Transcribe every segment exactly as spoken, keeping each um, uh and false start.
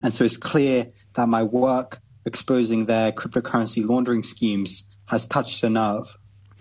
And so it's clear that my work exposing their cryptocurrency laundering schemes has touched a nerve.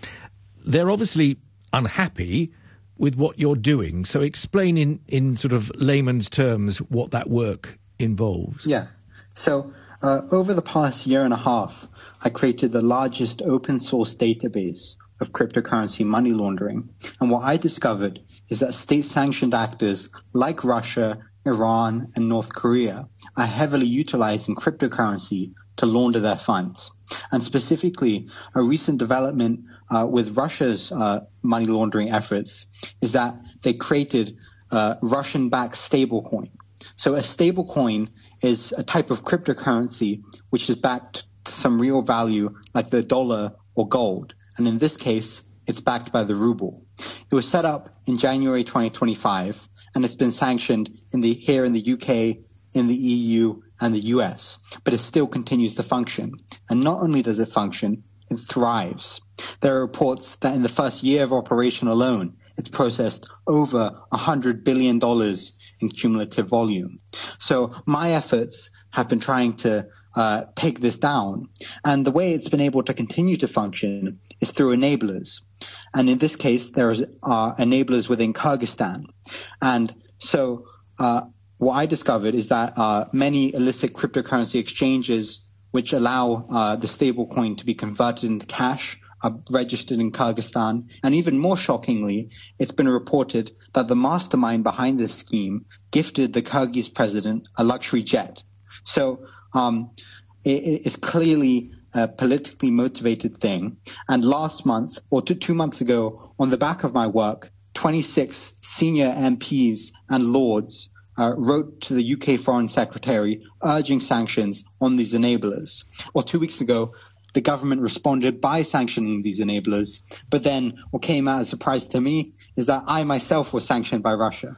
They're obviously unhappy with what you're doing. So explain in, in sort of layman's terms what that work involves. Yeah. So uh, over the past year and a half, I created the largest open source database of cryptocurrency money laundering. And what I discovered is that state-sanctioned actors like Russia, Iran, and North Korea are heavily utilizing cryptocurrency to launder their funds. And specifically, a recent development uh, with Russia's uh, money laundering efforts is that they created a Russian-backed stablecoin. So a stablecoin is a type of cryptocurrency which is backed to some real value like the dollar or gold. And in this case, it's backed by the ruble. It was set up in January twenty twenty-five, and it's been sanctioned in the here in the U K, in the E U, and the U S, but it still continues to function. And not only does it function, it thrives. There are reports that in the first year of operation alone, it's processed over one hundred billion dollars in cumulative volume. So my efforts have been trying to uh, take this down. And the way it's been able to continue to function is through enablers. And in this case, there are enablers within Kyrgyzstan. And so uh, what I discovered is that uh, many illicit cryptocurrency exchanges which allow uh, the stablecoin to be converted into cash are registered in Kyrgyzstan. And even more shockingly, it's been reported that the mastermind behind this scheme gifted the Kyrgyz president a luxury jet. So um, it, it's clearly a politically motivated thing. And last month, or two, two months ago, on the back of my work, twenty-six senior M Ps and lords Uh, wrote to the U K Foreign Secretary urging sanctions on these enablers. Well, two weeks ago, the government responded by sanctioning these enablers. But then what came out as a surprise to me is that I myself was sanctioned by Russia.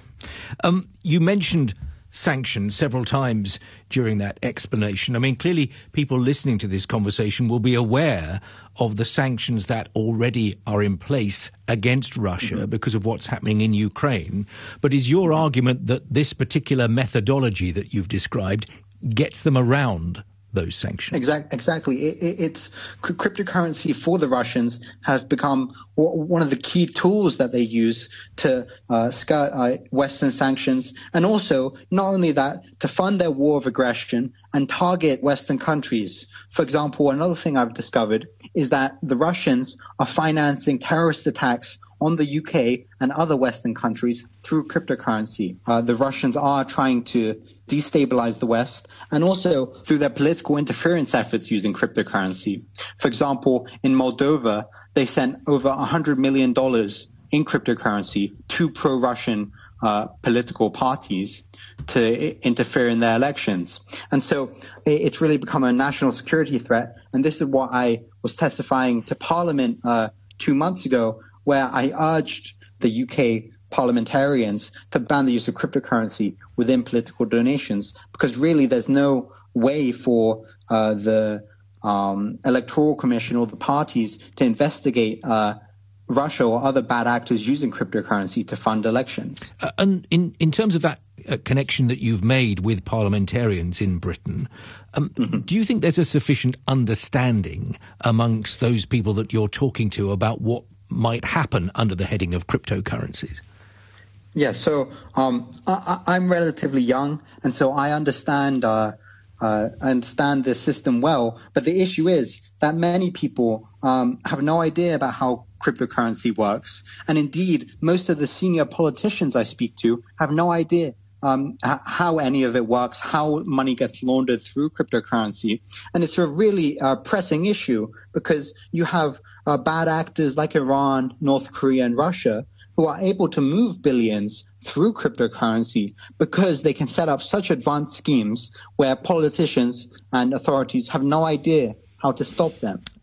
Um, you mentioned sanctions several times during that explanation. I mean, clearly people listening to this conversation will be aware of the sanctions that already are in place against Russia mm-hmm. because of what's happening in Ukraine. But is your argument that this particular methodology that you've described gets them around those sanctions? Exact, exactly. It, it, it's cryptocurrency for the Russians has become one of the key tools that they use to uh, skirt uh, Western sanctions, and also not only that, to fund their war of aggression and target Western countries. For example, another thing I've discovered is that the Russians are financing terrorist attacks on the U K and other Western countries through cryptocurrency. Uh, the Russians are trying to destabilize the West, and also through their political interference efforts using cryptocurrency. For example, in Moldova, they sent over one hundred million dollars in cryptocurrency to pro-Russian uh, political parties to I- interfere in their elections. And so it, it's really become a national security threat. And this is what I was testifying to Parliament uh, two months ago, where I urged the U K parliamentarians to ban the use of cryptocurrency within political donations, because really there's no way for uh, the um, Electoral Commission or the parties to investigate uh, Russia or other bad actors using cryptocurrency to fund elections. Uh, and in, in terms of that uh, connection that you've made with parliamentarians in Britain, um, mm-hmm. do you think there's a sufficient understanding amongst those people that you're talking to about what might happen under the heading of cryptocurrencies? Yeah, so um, I, I'm relatively young, and so I understand uh, uh, I understand this system well. But the issue is that many people um, have no idea about how cryptocurrency works, and indeed, most of the senior politicians I speak to have no idea um, h- how any of it works, how money gets laundered through cryptocurrency. And it's a really uh, pressing issue, because you have uh, bad actors like Iran, North Korea, and Russia who are able to move billions through cryptocurrency because they can set up such advanced schemes where politicians and authorities have no idea how to stop them.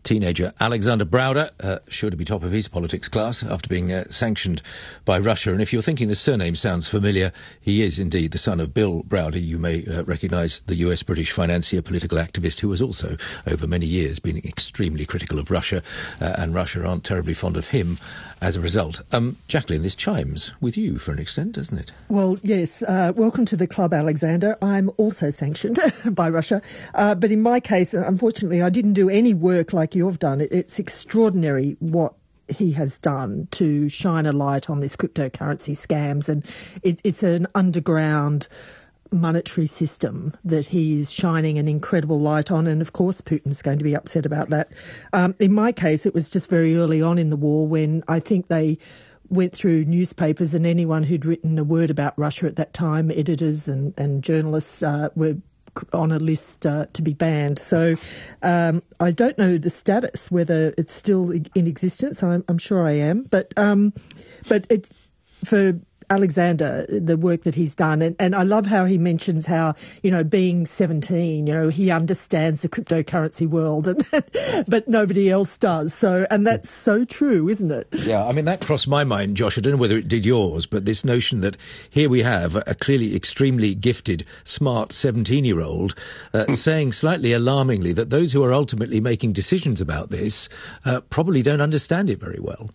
teenager Alexander Browder, uh, sure to be top of his politics class after being uh, sanctioned by Russia. And if you're thinking the surname sounds familiar, he is indeed the son of Bill Browder. You may uh, recognise the U S-British financier, political activist who has also, over many years, been extremely critical of Russia, uh, and Russia aren't terribly fond of him as a result. Um, Jacqueline, this chimes with you for an extent, doesn't it? Well, yes. Uh, welcome to the club, Alexander. I'm also sanctioned by Russia. Uh, but in my case, unfortunately, I didn't do any work like you've done. It's extraordinary what he has done to shine a light on this cryptocurrency scams. And it, it's an underground monetary system that he is shining an incredible light on. And of course, Putin's going to be upset about that. Um, in my case, it was just very early on in the war when I think they went through newspapers, and anyone who'd written a word about Russia at that time, editors and, and journalists, uh, were on a list uh, to be banned. So um, I don't know the status, whether it's still in existence. I'm, I'm sure I am. But um, but it's for Alexander, the work that he's done. And, and I love how he mentions how, you know, being seventeen, you know, he understands the cryptocurrency world, and but nobody else does. So, and that's so true, isn't it? Yeah, I mean, that crossed my mind, Josh. I don't know whether it did yours, but this notion that here we have a clearly extremely gifted, smart seventeen-year-old uh, saying slightly alarmingly that those who are ultimately making decisions about this uh, probably don't understand it very well.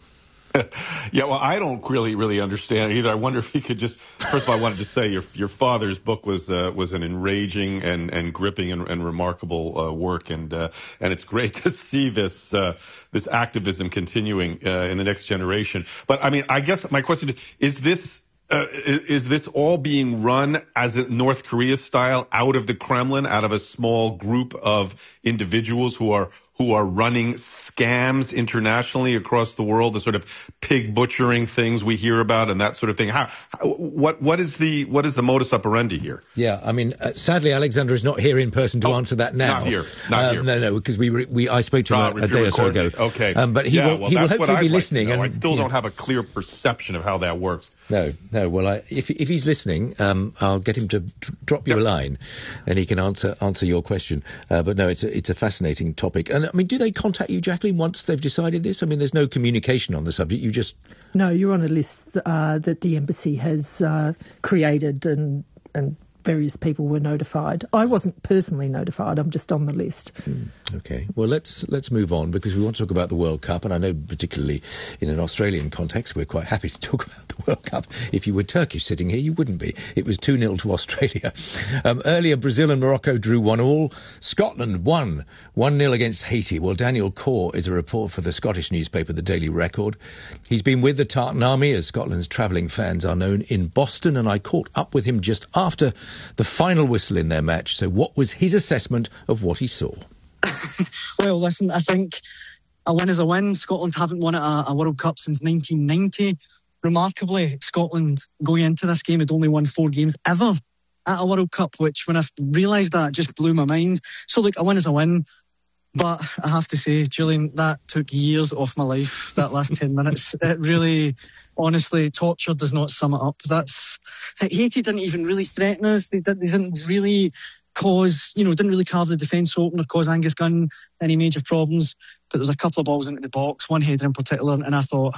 Yeah, well, I don't really, really understand it either. I wonder if he could just. First of all, I wanted to say your your father's book was uh, was an enraging and and gripping and, and remarkable uh, work, and uh, and it's great to see this uh, this activism continuing uh, in the next generation. But I mean, I guess my question is: Is this uh, is, is this all being run as a North Korea style, out of the Kremlin, out of a small group of individuals who are who are running scams internationally across the world, the sort of pig butchering things we hear about and that sort of thing? How, how what what is the what is the modus operandi here? Yeah, I mean, uh, sadly, Alexander is not here in person to oh, answer that now. Not here, not um, here. No, no, because we we I spoke to him uh, a, a day or so ago. Okay, um, but he yeah, will well, he will hopefully be like listening. And I still yeah. don't have a clear perception of how that works. No, no. Well, I, if if he's listening, um, I'll get him to d- drop you yep. a line, and he can answer answer your question. Uh, but no, it's a, it's a fascinating topic. And I mean, do they contact you, Jacqueline, once they've decided this? I mean, there's no communication on the subject. You just no. You're on a list uh, that the embassy has uh, created, and and various people were notified. I wasn't personally notified. I'm just on the list. Mm, okay. Well, let's let's move on, because we want to talk about the World Cup, and I know particularly in an Australian context, we're quite happy to talk about the World Cup. If you were Turkish sitting here, you wouldn't be. It was two nil to Australia. Um, earlier, Brazil and Morocco drew one all. Scotland won one nil against Haiti. Well, Daniel Corr is a reporter for the Scottish newspaper, The Daily Record. He's been with the Tartan Army, as Scotland's travelling fans are known, in Boston, and I caught up with him just after the final whistle in their match. So what was his assessment of what he saw? Well, listen, I think a win is a win. Scotland haven't won at a, a World Cup since nineteen ninety. Remarkably, Scotland, going into this game, had only won four games ever at a World Cup, which, when I realised that, just blew my mind. So, look, a win is a win. But I have to say, Julian, that took years off my life, that last ten minutes. It really, honestly, torture does not sum it up. That's Haiti didn't even really threaten us. They, did, they didn't really cause, you know, didn't really carve the defence open or cause Angus Gunn any major problems. But there was a couple of balls into the box, one header in particular, and I thought,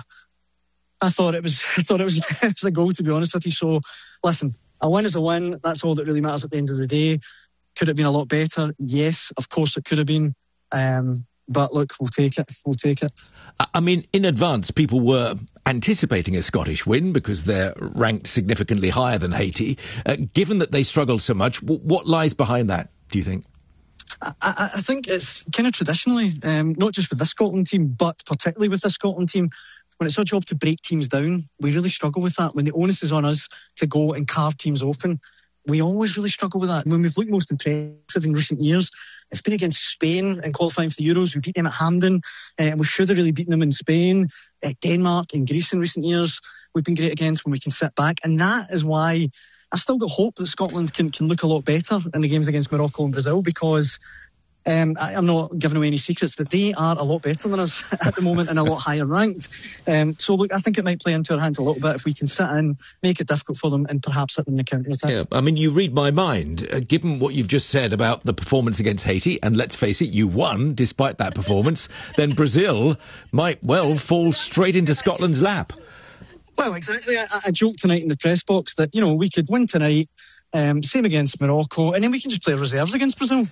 I thought it was, I thought it was, it was a goal, to be honest with you. So, listen, a win is a win. That's all that really matters at the end of the day. Could it have been a lot better? Yes, of course it could have been. Um, but look, we'll take it. We'll take it. I mean, in advance, people were anticipating a Scottish win because they're ranked significantly higher than Haiti. Uh, given that they struggled so much, w- what lies behind that, do you think? I, I, I think it's kind of traditionally, um, not just with this Scotland team, but particularly with this Scotland team, when it's our job to break teams down, we really struggle with that. When the onus is on us to go and carve teams open, we always really struggle with that. And when we've looked most impressive in recent years, it's been against Spain in qualifying for the Euros. We beat them at Hampden, uh, and we should have really beaten them in Spain. Uh, Denmark and Greece in recent years, we've been great against when we can sit back. And that is why I've still got hope that Scotland can, can look a lot better in the games against Morocco and Brazil, because Um, I, I'm not giving away any secrets that they are a lot better than us at the moment and a lot higher ranked. Um, so look, I think it might play into our hands a little bit if we can sit in, make it difficult for them, and perhaps hit them in the counter attack. Yeah, I mean, you read my mind. Uh, given what you've just said about the performance against Haiti, and let's face it, you won despite that performance, then Brazil might well fall straight into Scotland's lap. Well, exactly. I, I joked tonight in the press box that, you know, we could win tonight, um, same against Morocco, and then we can just play reserves against Brazil.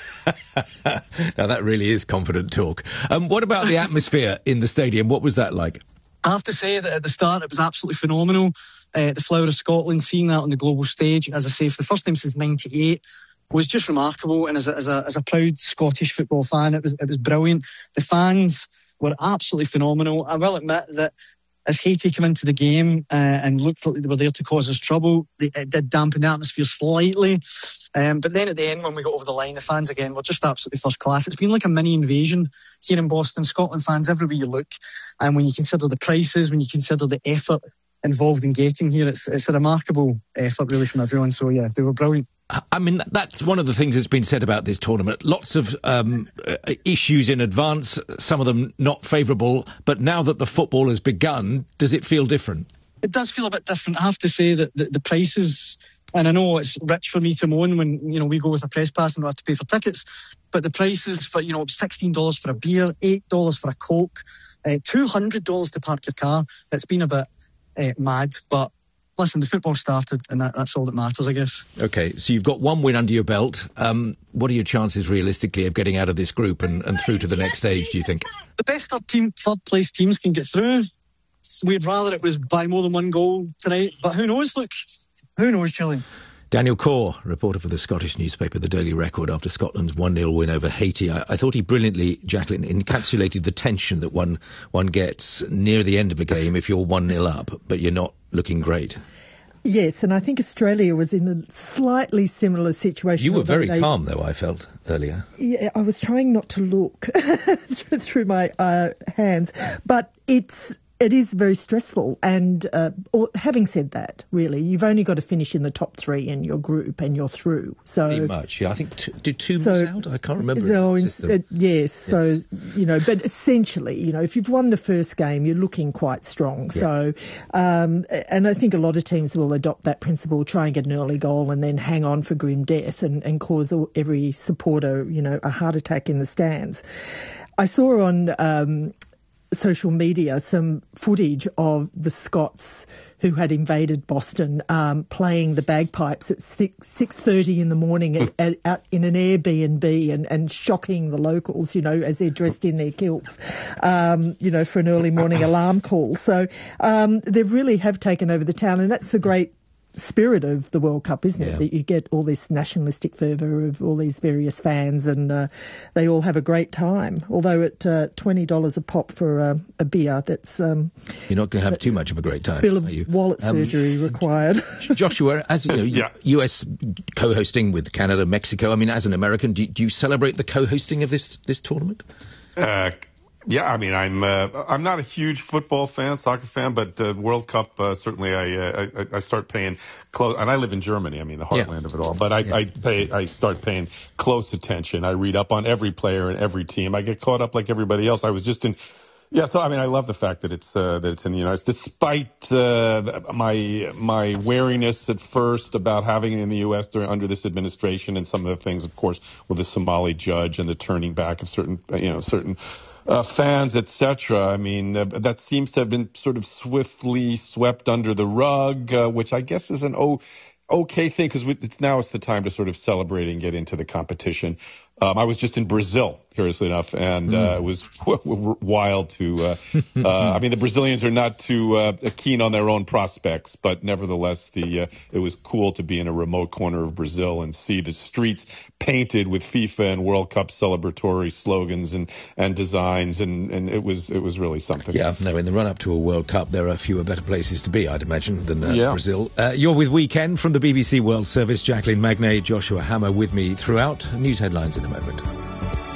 Now, that really is confident talk. Um, what about the atmosphere in the stadium? What was that like? I have to say that at the start it was absolutely phenomenal. Uh, the Flower of Scotland, seeing that on the global stage, as I say, for the first time since ninety-eight, was just remarkable. And as a, as a, as a proud Scottish football fan, it was, it was brilliant. The fans were absolutely phenomenal. I will admit that as Haiti came into the game uh, and looked like they were there to cause us trouble, they, it did dampen the atmosphere slightly. Um, but then at the end, when we got over the line, the fans again were just absolutely first class. It's been like a mini invasion here in Boston. Scotland fans everywhere you look. And when you consider the prices, when you consider the effort involved in getting here, it's, it's a remarkable effort really from everyone. So yeah, they were brilliant. I mean, that's one of the things that's been said about this tournament. Lots of um, issues in advance, some of them not favourable. But now that the football has begun, does it feel different? It does feel a bit different. I have to say that the, the prices, and I know it's rich for me to moan when, you know, we go with a press pass and we have to pay for tickets, but the prices for, you know, sixteen dollars for a beer, eight dollars for a Coke, uh, two hundred dollars to park your car. It's been a bit uh, mad, but listen, the football started, and that, that's all that matters, I guess. OK, so you've got one win under your belt. Um, what are your chances, realistically, of getting out of this group and, and through to the next stage, do you think? The best third team, third-place teams can get through. We'd rather it was by more than one goal tonight, but who knows, look. Who knows, Gillian? Daniel Corr, reporter for the Scottish newspaper The Daily Record, after Scotland's one nil win over Haiti. I, I thought he brilliantly, Jacqueline, encapsulated the tension that one one gets near the end of a game if you're one nil up, but you're not looking great. Yes, and I think Australia was in a slightly similar situation. You were very they, calm, though, I felt, earlier. Yeah, I was trying not to look through my uh, hands, but it's... It is very stressful, and uh, or, having said that, really, you've only got to finish in the top three in your group, and you're through. So pretty much, yeah. I think two, did two so, miss out? I can't remember. So in, uh, yes, yes, so you know, but essentially, you know, if you've won the first game, you're looking quite strong. Yeah. So, um, and I think a lot of teams will adopt that principle: try and get an early goal, and then hang on for grim death, and, and cause all, every supporter, you know, a heart attack in the stands. I saw on. Um, social media some footage of the Scots who had invaded Boston um, playing the bagpipes at six thirty in the morning at, at, at, in an Airbnb and, and shocking the locals, you know, as they're dressed in their kilts, um, you know, for an early morning alarm call. So um, they really have taken over the town, and that's the great spirit of the World Cup, isn't it? Yeah. That you get all this nationalistic fervour of all these various fans, and uh, they all have a great time. Although at uh, twenty dollars a pop for uh, a beer, that's... Um, You're not going to have too much of a great time, bill of you? Wallet um, surgery required. Joshua, as you know, yeah. U S co-hosting with Canada, Mexico, I mean, as an American, do, do you celebrate the co-hosting of this, this tournament? Uh Yeah, I mean, I'm uh, I'm not a huge football fan, soccer fan, but uh, World Cup uh, certainly I, uh, I I start paying close. And I live in Germany, I mean, the heartland yeah. of it all. But I yeah. I pay I start paying close attention. I read up on every player and every team. I get caught up like everybody else. I was just in. Yeah, so I mean, I love the fact that it's uh, that it's in the United States, despite uh, my my wariness at first about having it in the U S during, under this administration, and some of the things, of course, with the Somali judge and the turning back of certain you know certain. Uh, fans, et cetera. I mean, uh, that seems to have been sort of swiftly swept under the rug, uh, which I guess is an o- okay thing, because it's now it's the time to sort of celebrate and get into the competition. Um, I was just in Brazil, curiously enough, and uh, mm. it was w- w- wild to. Uh, uh, I mean, the Brazilians are not too uh, keen on their own prospects, but nevertheless, the uh, it was cool to be in a remote corner of Brazil and see the streets painted with FIFA and World Cup celebratory slogans and, and designs, and, and it was it was really something. Yeah, no, in the run up to a World Cup, there are fewer better places to be, I'd imagine, than uh, yeah. Brazil. Uh, you're with Weekend from the B B C World Service. Jacqueline Magnay, Joshua Hammer with me throughout. News headlines in a moment.